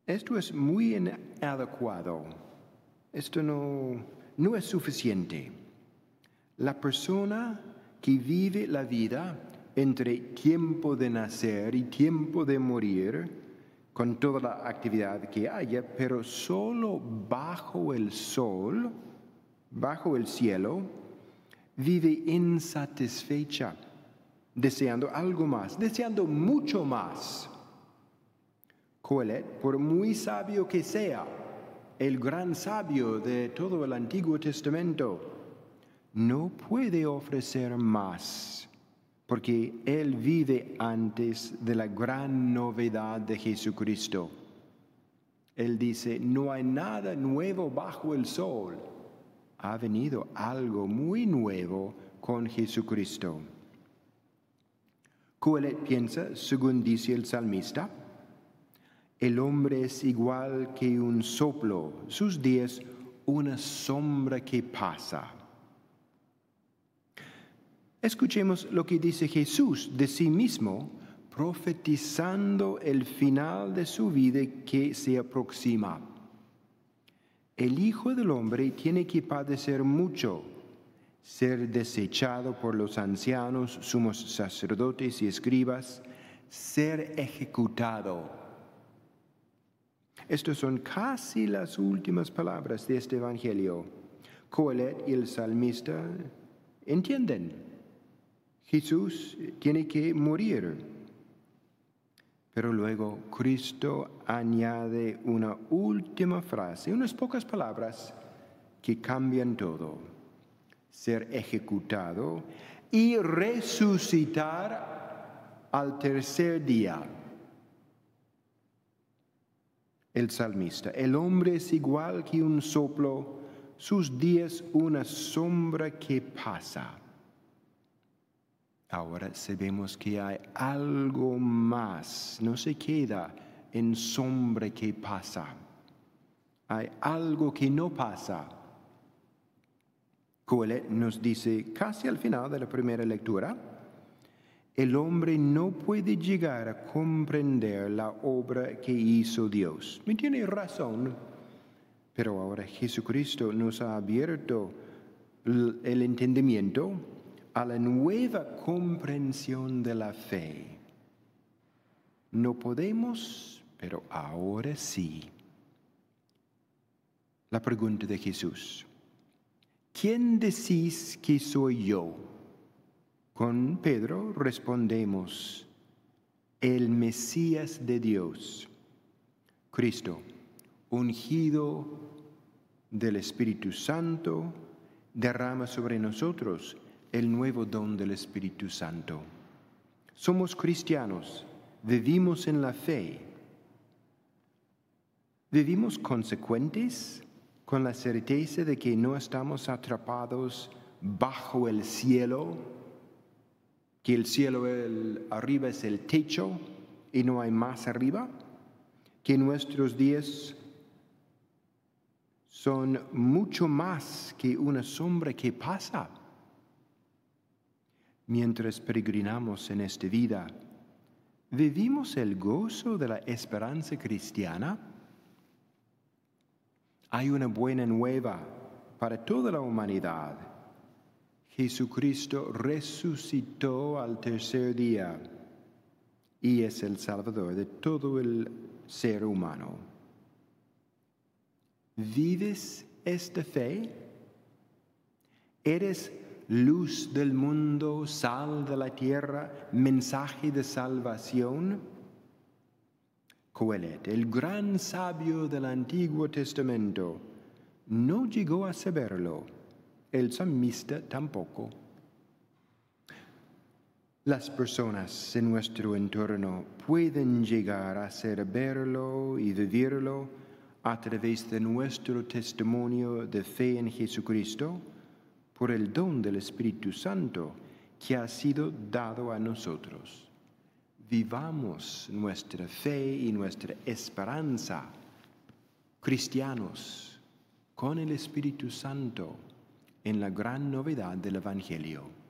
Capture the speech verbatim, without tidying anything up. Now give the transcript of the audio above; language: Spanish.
Esto es muy inadecuado. Esto no, no es suficiente. La persona que vive la vida entre tiempo de nacer y tiempo de morir, con toda la actividad que haya, pero solo bajo el sol, bajo el cielo, vive insatisfecha, deseando algo más, deseando mucho más. Coelet, por muy sabio que sea, el gran sabio de todo el Antiguo Testamento, no puede ofrecer más, porque él vive antes de la gran novedad de Jesucristo. Él dice, no hay nada nuevo bajo el sol. Ha venido algo muy nuevo con Jesucristo. Coelet piensa, según dice el salmista, el hombre es igual que un soplo, sus días una sombra que pasa. Escuchemos lo que dice Jesús de sí mismo, profetizando el final de su vida que se aproxima. El Hijo del Hombre tiene que padecer mucho, ser desechado por los ancianos, sumos sacerdotes y escribas, ser ejecutado. Estas son casi las últimas palabras de este Evangelio. Coelet y el salmista entienden. Jesús tiene que morir. Pero luego Cristo añade una última frase, unas pocas palabras que cambian todo. Ser ejecutado y resucitar al tercer día. El salmista, el hombre es igual que un soplo, sus días una sombra que pasa. Ahora sabemos que hay algo más, no se queda en sombra que pasa. Hay algo que no pasa. Coelet nos dice casi al final de la primera lectura, el hombre no puede llegar a comprender la obra que hizo Dios. Y tiene razón, pero ahora Jesucristo nos ha abierto el entendimiento a la nueva comprensión de la fe. No podemos, pero ahora sí. La pregunta de Jesús. ¿Quién decís que soy yo? Con Pedro respondemos, el Mesías de Dios, Cristo, ungido del Espíritu Santo, derrama sobre nosotros el nuevo don del Espíritu Santo. Somos cristianos, vivimos en la fe. ¿Vivimos consecuentes con la certeza de que no estamos atrapados bajo el cielo? Que el cielo el, arriba es el techo y no hay más arriba, que nuestros días son mucho más que una sombra que pasa. Mientras peregrinamos en esta vida, ¿vivimos el gozo de la esperanza cristiana? Hay una buena nueva para toda la humanidad. Jesucristo resucitó al tercer día y es el Salvador de todo el ser humano. ¿Vives esta fe? ¿Eres luz del mundo, sal de la tierra, mensaje de salvación? Coelet, el gran sabio del Antiguo Testamento, no llegó a saberlo. El salmista tampoco. Las personas en nuestro entorno pueden llegar a saberlo y vivirlo a través de nuestro testimonio de fe en Jesucristo por el don del Espíritu Santo que ha sido dado a nosotros. Vivamos nuestra fe y nuestra esperanza, cristianos, con el Espíritu Santo, en la gran novedad del Evangelio.